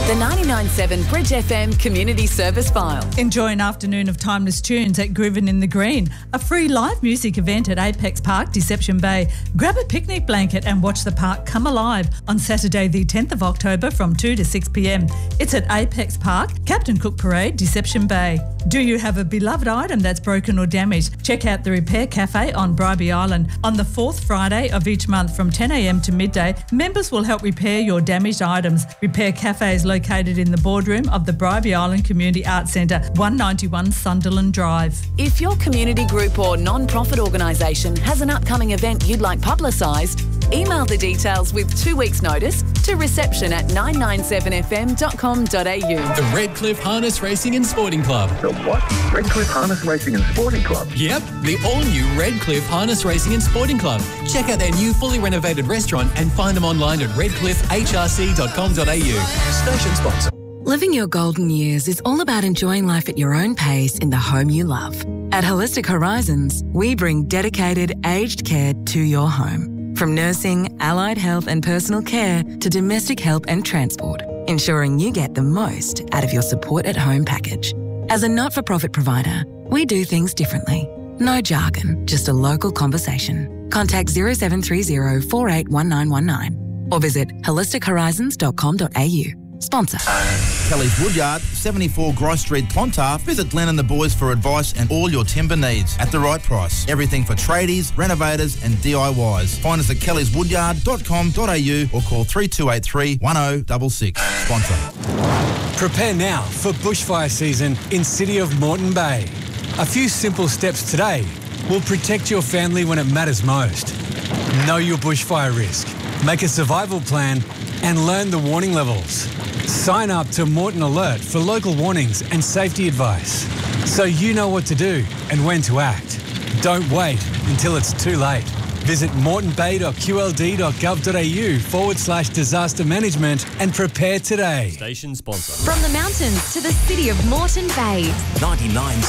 The 99.7 Bridge FM Community Service File. Enjoy an afternoon of timeless tunes at Grooven in the Green, a free live music event at Apex Park, Deception Bay. Grab a picnic blanket and watch the park come alive on Saturday the 10th of October from 2 to 6 p.m. It's at Apex Park, Captain Cook Parade, Deception Bay. Do you have a beloved item that's broken or damaged? Check out the Repair Cafe on Bribie Island. On the fourth Friday of each month from 10 a.m. to midday, members will help repair your damaged items. Repair Cafe is located in the boardroom of the Bribie Island Community Arts Centre, 191 Sunderland Drive. If your community group or non-profit organisation has an upcoming event you'd like publicised, email the details with 2 weeks' notice to reception@997fm.com.au. The Redcliffe Harness Racing and Sporting Club. The what? Redcliffe Harness Racing and Sporting Club? Yep, the all-new Redcliffe Harness Racing and Sporting Club. Check out their new fully renovated restaurant and find them online at redcliffehrc.com.au. Station sponsor. Living your golden years is all about enjoying life at your own pace in the home you love. At Holistic Horizons, we bring dedicated aged care to your home. From nursing, allied health and personal care to domestic help and transport, ensuring you get the most out of your support at home package. As a not-for-profit provider, we do things differently. No jargon, just a local conversation. Contact 0730 481919 or visit holistichorizons.com.au. Sponsor. Kelly's Woodyard, 74 Grice Street, Clontarf. Visit Glenn and the boys for advice and all your timber needs at the right price. Everything for tradies, renovators and DIYs. Find us at kellyswoodyard.com.au or call 3283 1066. Sponsor. Prepare now for bushfire season in City of Moreton Bay. A few simple steps today will protect your family when it matters most. Know your bushfire risk, make a survival plan and learn the warning levels. Sign up to Moreton Alert for local warnings and safety advice so you know what to do and when to act. Don't wait until it's too late. Visit moretonbay.qld.gov.au/disaster management and prepare today. Station sponsor. From the mountains to the city of Moreton Bay. 99.7